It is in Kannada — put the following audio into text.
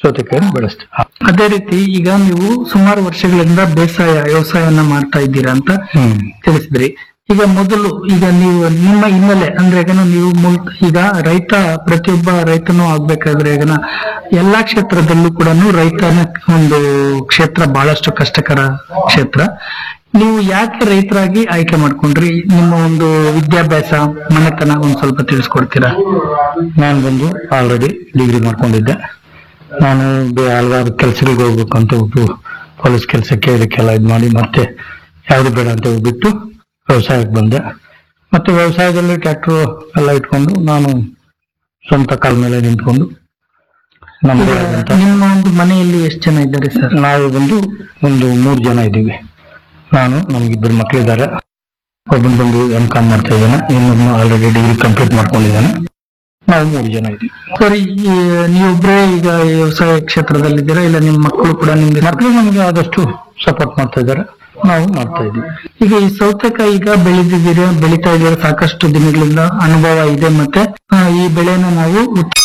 ಸೌತೆಕಾಯಿನ ಬೆಳೆಸ್ತೀವಿ. ಅದೇ ರೀತಿ ಈಗ ನೀವು ಸುಮಾರು ವರ್ಷಗಳಿಂದ ವ್ಯವಸಾಯವನ್ನ ಮಾಡ್ತಾ ಇದ್ದೀರಾ ಅಂತ ತಿಳಿಸಿದ್ರಿ. ಈಗ ಮೊದಲು ಈಗ ನೀವು ನಿಮ್ಮ ಹಿನ್ನೆಲೆ ಅಂದ್ರೆ ನೀವು ಈಗ ಪ್ರತಿಯೊಬ್ಬ ರೈತನೂ ಆಗ್ಬೇಕಾದ್ರೆ ಎಲ್ಲಾ ಕ್ಷೇತ್ರದಲ್ಲೂ ಕೂಡ ರೈತನ ಒಂದು ಕ್ಷೇತ್ರ ಬಹಳಷ್ಟು ಕಷ್ಟಕರ ಕ್ಷೇತ್ರ. ನೀವು ಯಾಕೆ ರೈತರಾಗಿ ಆಯ್ಕೆ ಮಾಡ್ಕೊಂಡ್ರಿ? ನಿಮ್ಮ ಒಂದು ವಿದ್ಯಾಭ್ಯಾಸ, ಮನೆತನ ಒಂದ್ ಸ್ವಲ್ಪ ತಿಳಿಸ್ಕೊಡ್ತೀರಾ? ನಾನು ಬಂದು ಆಲ್ರೆಡಿ ಡಿಗ್ರಿ ಮಾಡ್ಕೊಂಡಿದ್ದೆ. ನಾನು ಹಲವಾರು ಕೆಲ್ಸಗಳಿಗೆ ಹೋಗ್ಬೇಕಂತ ಪೊಲೀಸ್ ಕೆಲಸಕ್ಕೆ ಇದಕ್ಕೆಲ್ಲ ಇದು ಮಾಡಿ ಮತ್ತೆ ಯಾವ್ದು ಬೇಡ ಅಂತ ಬಿಟ್ಟು ವ್ಯವಸಾಯಕ್ಕೆ ಬಂದೆ. ಮತ್ತೆ ವ್ಯವಸಾಯದಲ್ಲಿ ಟ್ರ್ಯಾಕ್ಟರ್ ಎಲ್ಲ ಇಟ್ಕೊಂಡು ನಾನು ಸ್ವಂತ ಕಾಲ ಮೇಲೆ ನಿಂತ್ಕೊಂಡು ನಿಮ್ಮ ಒಂದು ಮನೆಯಲ್ಲಿ ಎಷ್ಟು ಜನ ಇದ್ದಾರೆ ಸರ್? ನಾವು ಬಂದು ಒಂದು 3 ಜನ ಇದ್ದೀವಿ. ನಮ್ಗಿಬ್ಬರು ಮಕ್ಕಳಿದ್ದಾರೆ. ಒಬ್ಬನ್ ಬಂದು M.Com ಮಾಡ್ತಾ ಇದ್ದಾನೆ, ಇನ್ನೊಬ್ಬನು ಆಲ್ರೆಡಿ ಡಿಗ್ರಿ ಕಂಪ್ಲೀಟ್ ಮಾಡ್ಕೊಂಡಿದ್ದಾನೆ. ನಾವು 3 ಜನ ಇದ್ದೀವಿ. ಸರಿ, ನೀವೊಬ್ಬರೇ ಈಗ ವ್ಯವಸಾಯ ಕ್ಷೇತ್ರದಲ್ಲಿದ್ದೀರಾ, ಇಲ್ಲ ನಿಮ್ಮ ಮಕ್ಕಳು ಕೂಡ? ಮಕ್ಕಳು ನಮ್ಗೆ ಆದಷ್ಟು ಸಪೋರ್ಟ್ ಮಾಡ್ತಾ ಇದ್ದಾರೆ, ನಾವು ಮಾಡ್ತಾ ಇದ್ದೀವಿ. ಈಗ ಈ ಸೌತೆಕಾಯಿ ಈಗ ಬೆಳೀತಾ ಇದ್ದೀರಾ, ಸಾಕಷ್ಟು ದಿನಗಳಿಂದ ಅನುಭವ ಇದೆ. ಮತ್ತೆ ಈ ಬೆಳೆನ ನಾವು